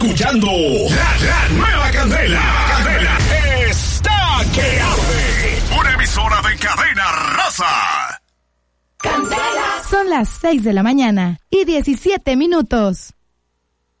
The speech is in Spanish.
escuchando la nueva Candela. Candela está que arde. Una emisora de Cadena Raza. Candela. Son las 6 de la mañana y 17 minutos.